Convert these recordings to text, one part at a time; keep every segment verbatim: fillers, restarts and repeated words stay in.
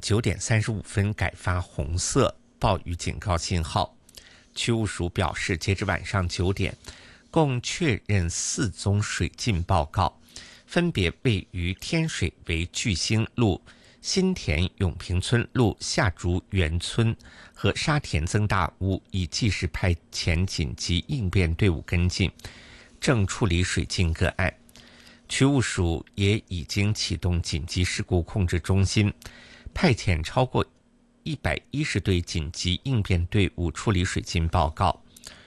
九点三十五分改发红色暴雨警告信号。区务署表示，截至晚上九点，共确认四宗水浸报告，分别位于天水围巨星路、新田永平村路、下竹园村和沙田曾大屋，已即时派遣紧急应变队伍跟进，正处理水浸个案。区务署也已经启动紧急事故控制中心，派遣超过一百一十队紧急应变队伍处理水浸报告，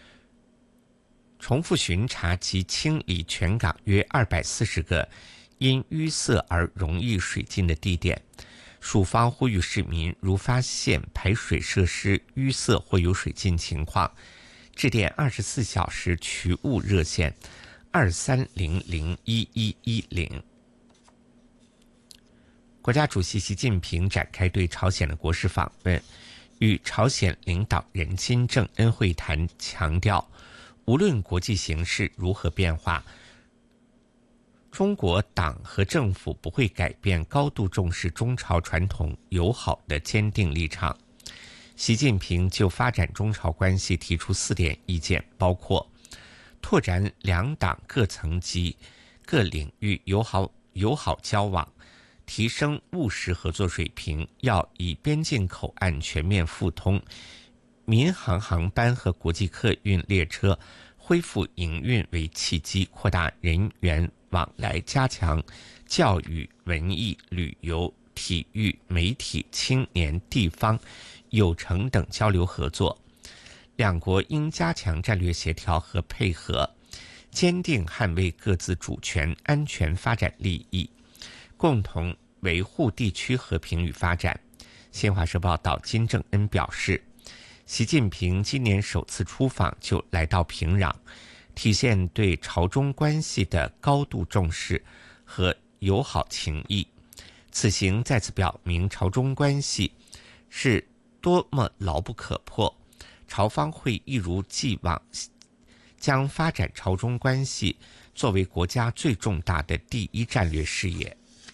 重复巡查及清理全港约二百四十个因淤塞而容易水浸的地点。署方呼吁市民，如发现排水设施淤塞或有水浸情况，致电二十四小时渠务热线二三零零一一一零。国家主席习近平展开对朝鲜的国事访问，与朝鲜领导人金正恩会谈，强调无论国际形势如何变化，中国党和政府不会改变高度重视中朝传统友好的坚定立场。习近平就发展中朝关系提出四点意见，包括拓展两党各层级、各领域友好友好交往，提升务实合作水平，要以边境口岸全面复通、民航航班和国际客运列车恢复营运为契机，扩大人员往来，加强教育、文艺、旅游、体育、媒体、青年、地方、有成等交流合作。两国应加强战略协调和配合，坚定捍卫各自主权、安全、发展利益，共同维护地区和平与发展。新华社报道，金正恩表示，习近平今年首次出访就来到平壤，体现对朝中关系的高度重视和友好情谊。此行再次表明朝中关系是多么牢不可破，朝方会一如既往将发展朝中关系作为国家最重大的第一战略事业。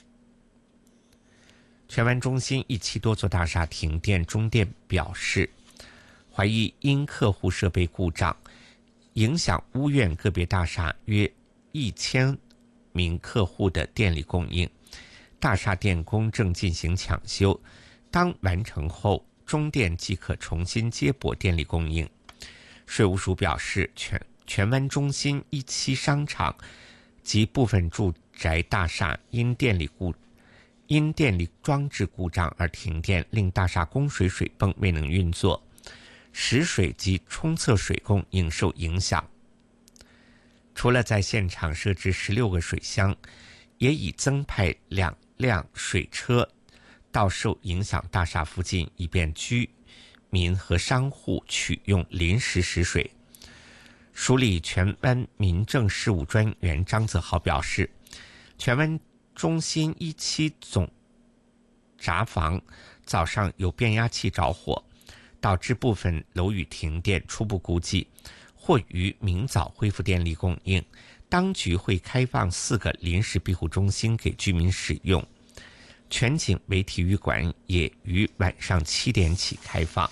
荃湾中心一期多座大厦停电，中电表示，怀疑因客户设备故障，影响屋苑个别大厦约一千名客户的电力供应。大厦电工正进行抢修，当完成后，中电即可重新接驳电力供应。税务署表示，荃荃湾中心一期商场及部分住宅大厦因电力故因电力装置故障而停电，令大厦供水水泵未能运作，食水及冲厕水供应受影响。除了在现场设置十六个水箱，也已增派两辆水车到受影响大厦附近，以便居民和商户取用临时食水。署理荃湾民政事务专员张泽豪表示，荃湾中心一期总闸房早上有变压器着火，导致部分楼宇停电，初步估计或于明早恢复电力供应。当局会开放四个临时庇护中心给居民使用。全景微体育馆也于晚上七点起开放。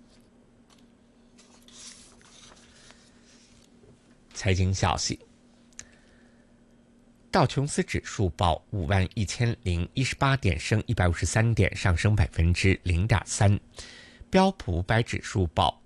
财经消息，道琼斯指数报五万一千零一十八点，升一百五十三点，上升百分之零点三。标普五百指数报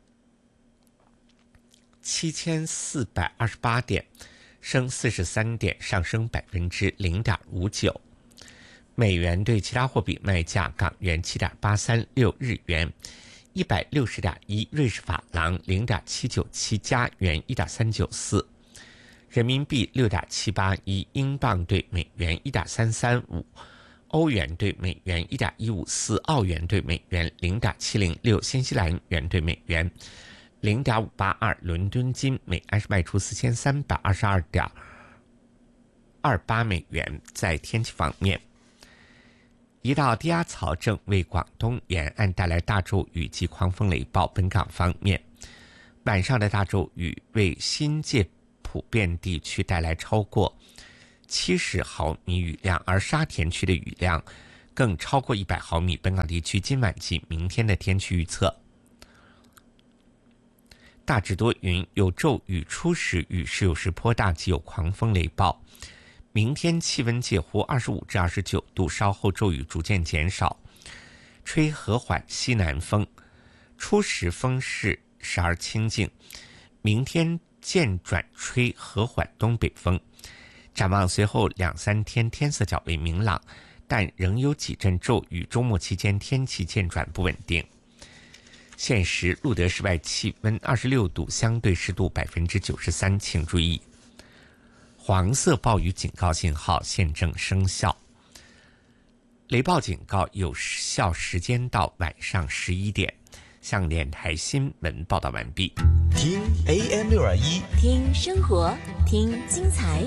七千四百二十八点，升四十三点，上升百分之零点五九。美元对其他货币卖价：港元七点八三六，日元一百六十点一，瑞士法郎零点七九七，加元一点三九四，人民币六点七八一，英镑对美元一点三三五，欧元对美元一点一五四，澳元对美元零点七零六，新西兰元对美元零点五八二。伦敦金每安士卖出四千三百二十二点二八美元。在天气方面，一道低压槽正为广东沿岸带来大骤雨及狂风雷暴。本港方面，晚上的大骤雨为新界普遍地区带来超过七十毫米雨量，而沙田区的雨量更超过一百毫米。本港地区今晚及明天的天气预测：大致多云，有骤雨，初时雨势有时颇大，及有狂风雷暴。明天气温介乎二十五至二十九度，稍后骤雨逐渐减少，吹和缓西南风，初时风势时而清劲。明天渐转吹和缓东北风。展望随后两三天天色较为明朗，但仍有几阵骤雨，周末期间天气渐转不稳定。现时路德室外气温二十六度，相对湿度百分之九十三，请注意，黄色暴雨警告信号现正生效，雷暴警告有效时间到晚上十一点。向电台新闻报道完毕。 听 A M 六二一， 听生活，听精彩。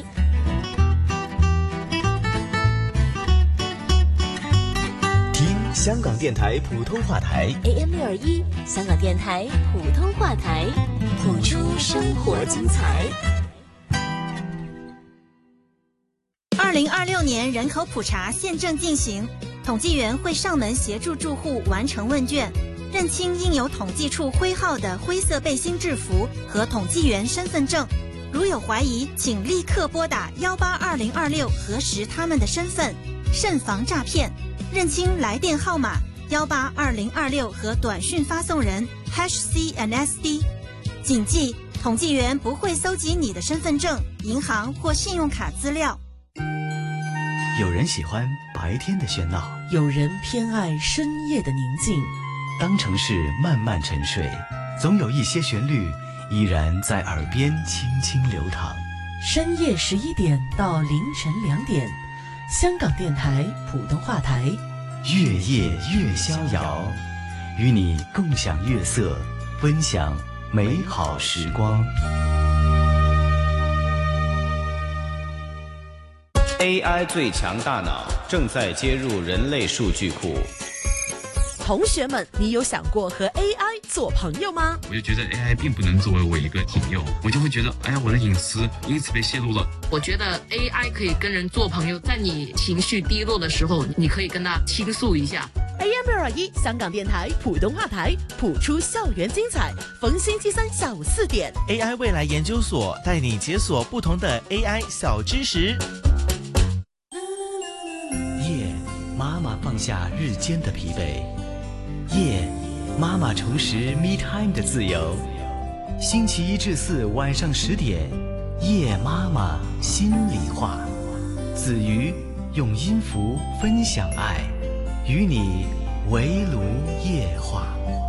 听香港电台普通话台 A M 六二一，香港电台普通话台，谱出生活精彩。 二零二六年人口普查现正进行，统计员会上门协助住户完成问卷，认清印有统计处徽号的灰色背心制服和统计员身份证。如有怀疑，请立刻拨打幺八二零二六核实他们的身份，慎防诈骗。认清来电号码幺八二零二六和短讯发送人 hash C N S D。谨记，统计员不会搜集你的身份证、银行或信用卡资料。 有人喜欢白天的喧闹， 有人偏爱深夜的宁静。 当城市慢慢沉睡，总有一些旋律依然在耳边轻轻流淌。 深夜十一点到凌晨两点，香港电台普通话台， 月夜越逍遥，与你共享月色，分享美好时光。 A I 最强大脑正在接入人类数据库。 同学们，你有想过和 A I 做朋友吗？ 我就觉得 A I 并不能作为我一个朋友，我就会觉得，哎呀，我的隐私因此被泄露了。 我觉得 A I 可以跟人做朋友，在你情绪低落的时候，你可以跟他倾诉一下。 A M 六二一，香港电台普通话台，谱出校园精彩。逢星期三下午四点 ，A I 未来研究所带你解锁不同的 A I 小知识。 夜，妈妈放下日间的疲惫。夜，妈妈重拾 me time 的自由。星期一至四晚上十点，夜妈妈心里话。子瑜用音符分享爱，与你围炉夜话。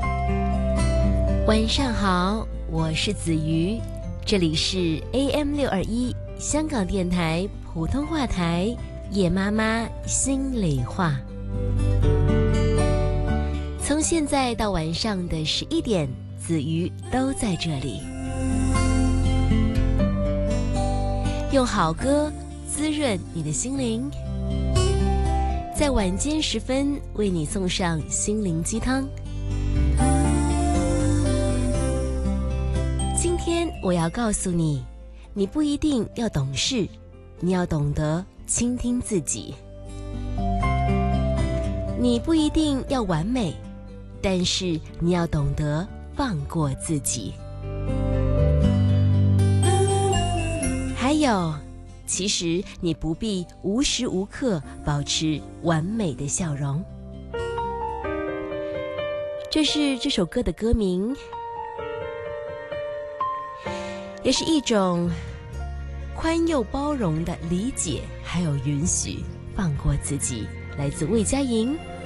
晚上好，我是子瑜，这里是 A M 六二一香港电台普通话台，夜妈妈心里话。从现在到晚上的十一点，子瑜都在这里，用好歌滋润你的心灵，在晚间时分为你送上心灵鸡汤。今天我要告诉你，你不一定要懂事，你要懂得倾听自己。你不一定要完美，但是你要懂得放过自己。还有，其实你不必无时无刻保持完美的笑容。这是这首歌的歌名，也是一种宽宥包容的理解，还有允许放过自己。来自魏佳莹，